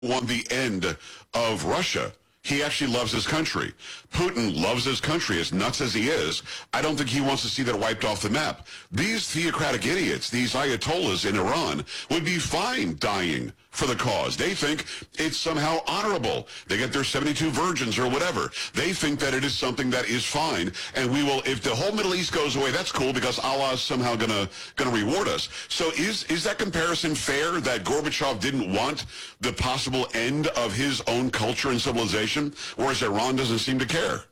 want the end of Russia. He actually loves his country. Putin loves his country, as nuts as he is. I don't think he wants to see that wiped off the map. These theocratic idiots, these ayatollahs in Iran, would be fine dying for the cause. They think it's somehow honorable. They get their 72 virgins or whatever. They think that it is something that is fine, and we will, if the whole Middle East goes away, that's cool because Allah is somehow gonna reward us. So is that comparison fair, that Gorbachev didn't want the possible end of his own culture and civilization, whereas Iran doesn't seem to care?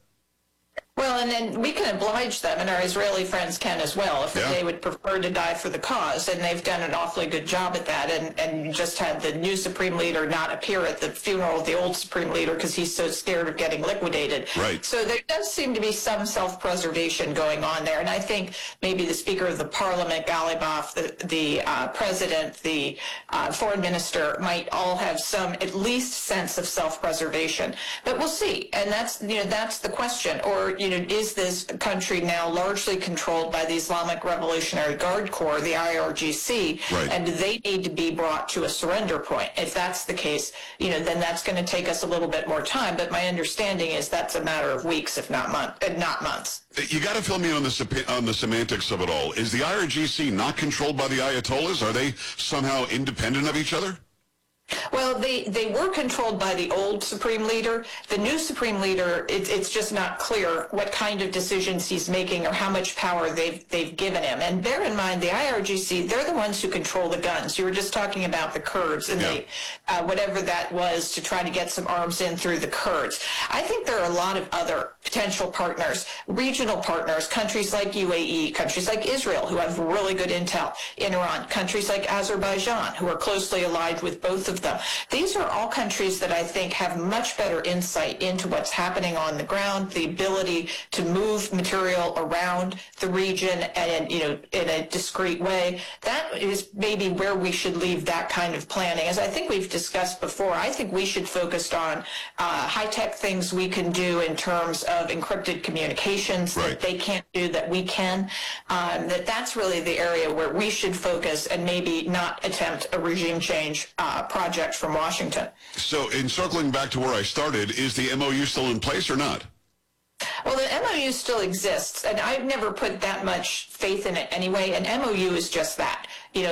Well, and then we can oblige them, and our Israeli friends can as well, if they would prefer to die for the cause. And they've done an awfully good job at that. And you just had the new Supreme Leader not appear at the funeral of the old Supreme Leader because he's so scared of getting liquidated. Right. So there does seem to be some self-preservation going on there. And I think maybe the Speaker of the Parliament, Ghalibaf, the President, the Foreign Minister might all have some at least sense of self-preservation. But we'll see. And that's the question. Or, is this country now largely controlled by the Islamic Revolutionary Guard Corps, the IRGC, right, and do they need to be brought to a surrender point? If that's the case, then that's going to take us a little bit more time. But my understanding is that's a matter of weeks, if not months. You got to fill me on the semantics of it all. Is the IRGC not controlled by the Ayatollahs? Are they somehow independent of each other? Well, they were controlled by the old Supreme Leader. The new Supreme Leader, it's just not clear what kind of decisions he's making or how much power they've given him. And bear in mind, the IRGC, they're the ones who control the guns. You were just talking about the Kurds and whatever that was to try to get some arms in through the Kurds. I think there are a lot of other potential partners, regional partners, countries like UAE, countries like Israel, who have really good intel in Iran, countries like Azerbaijan, who are closely allied with both of them. These are all countries that I think have much better insight into what's happening on the ground, the ability to move material around the region and in a discreet way. That is maybe where we should leave that kind of planning. As I think we've discussed before, I think we should focus on high-tech things we can do in terms of encrypted communications that they can't do that we can. That's really the area where we should focus and maybe not attempt a regime change project from Washington. So, in circling back to where I started, is the MOU still in place or not? Well, the MOU still exists, and I've never put that much faith in it anyway. An MOU is just that.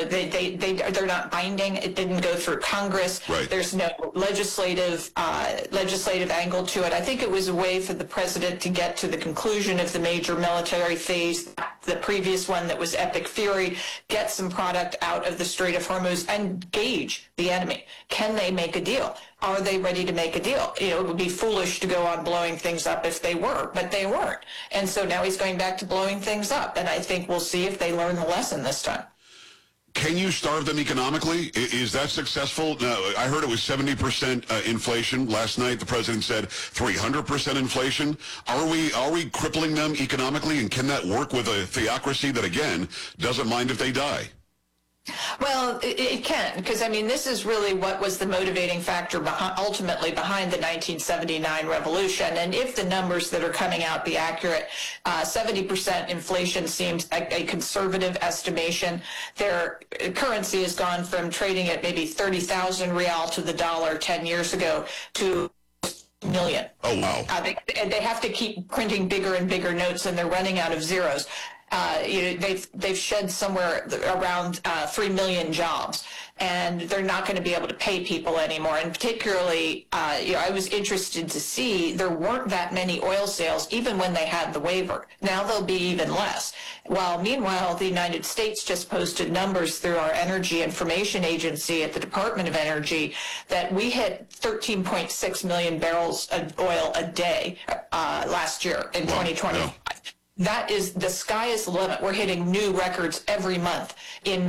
They're not binding. It didn't go through Congress. Right. There's no legislative angle to it. I think it was a way for the president to get to the conclusion of the major military phase, the previous one that was Epic Fury, get some product out of the Strait of Hormuz and gauge the enemy. Can they make a deal? Are they ready to make a deal? It would be foolish to go on blowing things up if they were, but they weren't. And so now he's going back to blowing things up. And I think we'll see if they learn the lesson this time. Can you starve them economically? Is that successful? No, I heard it was 70% inflation last night. The president said 300% inflation. Are we crippling them economically? And can that work with a theocracy that, again, doesn't mind if they die? Well, it can, because, this is really what was the motivating factor ultimately behind the 1979 revolution. And if the numbers that are coming out be accurate, 70% inflation seems a conservative estimation. Their currency has gone from trading at maybe 30,000 rial to the dollar 10 years ago to million. Oh, wow. They have to keep printing bigger and bigger notes, and they're running out of zeros. They've shed somewhere around 3 million jobs, and they're not going to be able to pay people anymore. And particularly, I was interested to see there weren't that many oil sales even when they had the waiver. Now there'll be even less. Meanwhile, the United States just posted numbers through our Energy Information Agency at the Department of Energy that we hit 13.6 million barrels of oil a day last year in 2020. Yeah. That is, the sky is the limit. We're hitting new records every month in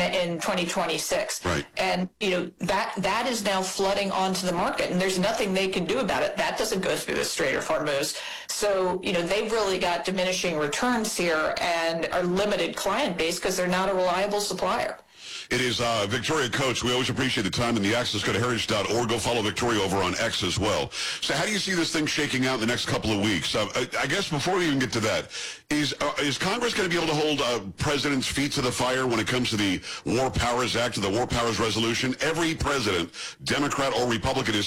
2026. Right. And, that is now flooding onto the market, and there's nothing they can do about it. That doesn't go through the Strait of Hormuz. So, they've really got diminishing returns here and a limited client base because they're not a reliable supplier. It is Victoria Coates. We always appreciate the time and the access. Go to heritage.org. Go follow Victoria over on X as well. So how do you see this thing shaking out in the next couple of weeks? I guess before we even get to that, is Congress going to be able to hold presidents' feet to the fire when it comes to the War Powers Act or the War Powers Resolution? Every president, Democrat or Republican, is